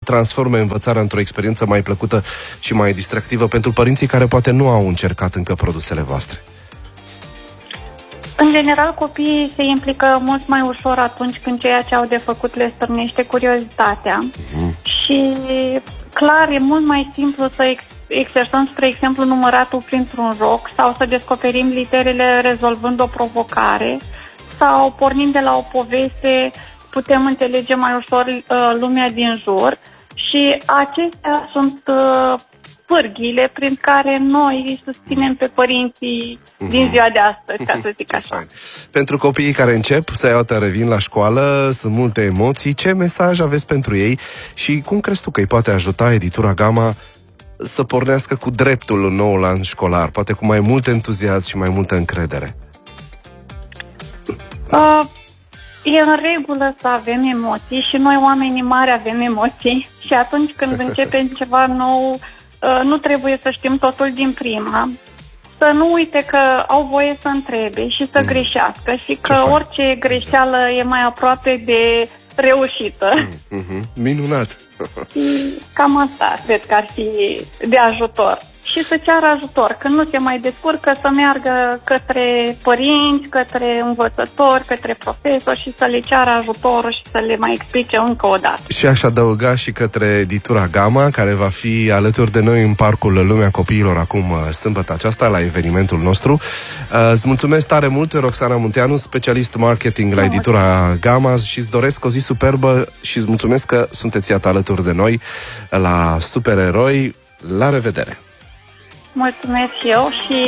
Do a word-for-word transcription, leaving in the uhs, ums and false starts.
transforme învățarea într-o experiență mai plăcută și mai distractivă pentru părinții care poate nu au încercat încă produsele voastre? În general, copiii se implică mult mai ușor atunci când ceea ce au de făcut le stârnește curiozitatea. Mm. Și, clar, e mult mai simplu să ex- exersăm, spre exemplu, număratul printr-un joc sau să descoperim literele rezolvând o provocare sau pornind de la o poveste, putem înțelege mai ușor uh, lumea din jur și acestea sunt uh, pârghile prin care noi îi susținem pe părinții mm-hmm. din ziua de astăzi, ca să zic așa. Pentru copiii care încep să iau revin la școală, sunt multe emoții, ce mesaj aveți pentru ei și cum crezi tu că îi poate ajuta editura Gama să pornească cu dreptul în noul an școlar, poate cu mai mult entuziasm și mai multă încredere? Uh, e în regulă să avem emoții și noi oamenii mari avem emoții și atunci când începem ceva nou, uh, nu trebuie să știm totul din prima. Să nu uite că au voie să întrebe și să mm. greșească și că orice greșeală e mai aproape de reușită. Mm, mm-hmm. Minunat! Și cam asta cred că ar fi de ajutor. Și să ceară ajutor. Când nu se mai descurcă, să meargă către părinți, către învățători, către profesori și să le ceară ajutorul și să le mai explice încă o dată. Și aș adăuga și către editura Gama, care va fi alături de noi în Parcul Lumea Copiilor acum sâmbătă aceasta, la evenimentul nostru. Îți mulțumesc tare mult, Roxana Munteanu, specialist marketing la editura Gama, și îți doresc o zi superbă și îți mulțumesc că sunteți iată alături de noi la Supereroi. La revedere! Mulțumesc și eu și